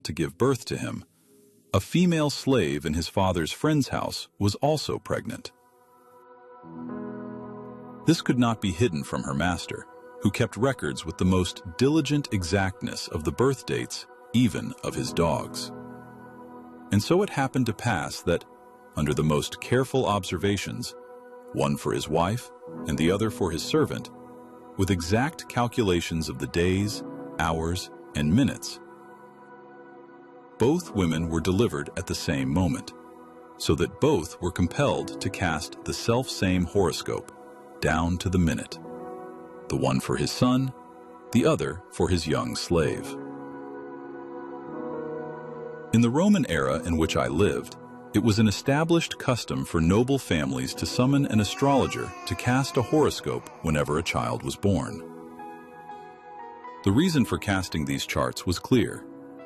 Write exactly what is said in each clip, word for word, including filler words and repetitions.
to give birth to him, a female slave in his father's friend's house was also pregnant. This could not be hidden from her master, who kept records with the most diligent exactness of the birth dates, even of his dogs. And so it happened to pass that, under the most careful observations, one for his wife and the other for his servant, with exact calculations of the days, hours, and minutes, both women were delivered at the same moment, so that both were compelled to cast the self-same horoscope, down to the minute, the one for his son, the other for his young slave. In the Roman era in which I lived, it was an established custom for noble families to summon an astrologer to cast a horoscope whenever a child was born. The reason for casting these charts was clear.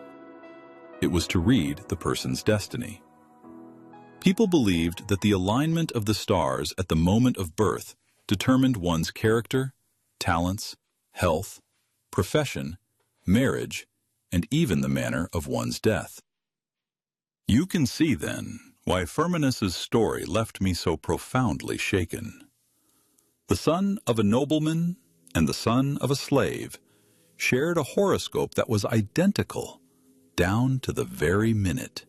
It was to read the person's destiny. People believed that the alignment of the stars at the moment of birth determined one's character, talents, health, profession, marriage, and even the manner of one's death. You can see, then, why Firminus's story left me so profoundly shaken. The son of a nobleman and the son of a slave shared a horoscope that was identical, down to the very minute.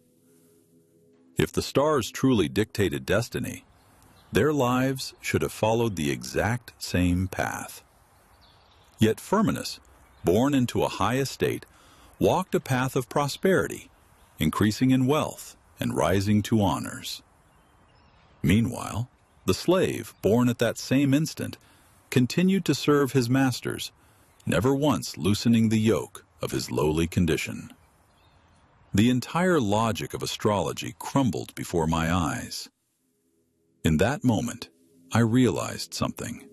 If the stars truly dictated destiny, their lives should have followed the exact same path. Yet Firminus, born into a high estate, walked a path of prosperity, increasing in wealth and rising to honors. Meanwhile, the slave, born at that same instant, continued to serve his masters, never once loosening the yoke of his lowly condition. The entire logic of astrology crumbled before my eyes. In that moment, I realized something.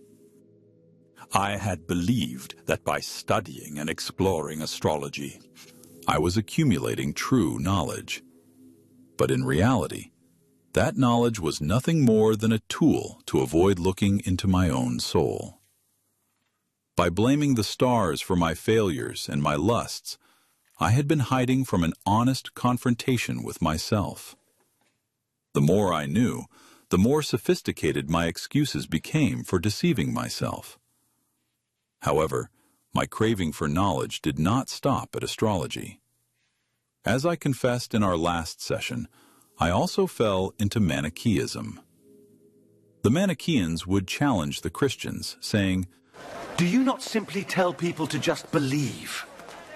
I had believed that by studying and exploring astrology, I was accumulating true knowledge. But in reality, that knowledge was nothing more than a tool to avoid looking into my own soul. By blaming the stars for my failures and my lusts, I had been hiding from an honest confrontation with myself. The more I knew, the more sophisticated my excuses became for deceiving myself. However, my craving for knowledge did not stop at astrology. As I confessed in our last session, I also fell into Manichaeism. The Manichaeans would challenge the Christians, saying, "Do you not simply tell people to just believe?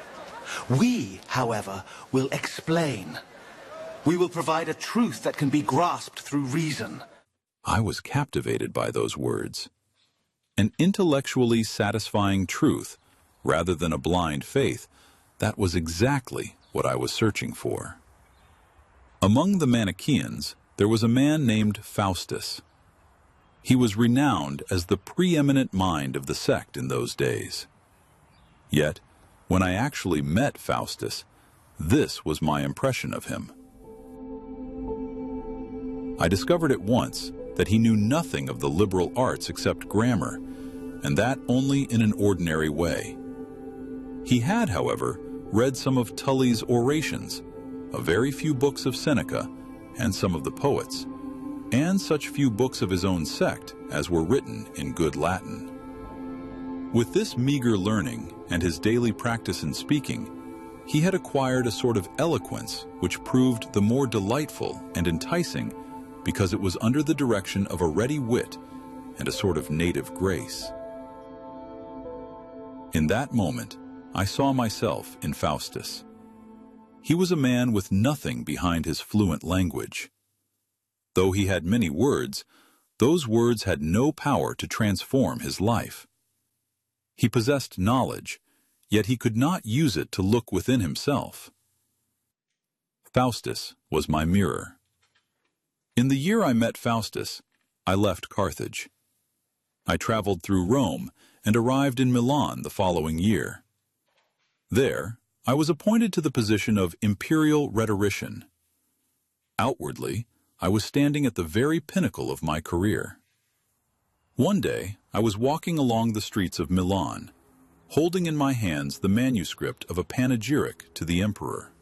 We, however, will explain. We will provide a truth that can be grasped through reason." I was captivated by those words. An intellectually satisfying truth, rather than a blind faith, that was exactly what I was searching for. Among the Manichaeans, there was a man named Faustus. He was renowned as the preeminent mind of the sect in those days. Yet, when I actually met Faustus, this was my impression of him. I discovered at once that he knew nothing of the liberal arts except grammar, and that only in an ordinary way. He had, however, read some of Tully's orations, a very few books of Seneca, and some of the poets, and such few books of his own sect as were written in good Latin. With this meager learning and his daily practice in speaking, he had acquired a sort of eloquence which proved the more delightful and enticing because it was under the direction of a ready wit and a sort of native grace. In that moment, I saw myself in Faustus. He was a man with nothing behind his fluent language. Though he had many words, those words had no power to transform his life. He possessed knowledge, yet he could not use it to look within himself. Faustus was my mirror. In the year I met Faustus, I left Carthage. I traveled through Rome and arrived in Milan the following year. There, I was appointed to the position of imperial rhetorician. Outwardly, I was standing at the very pinnacle of my career. One day, I was walking along the streets of Milan, holding in my hands the manuscript of a panegyric to the emperor.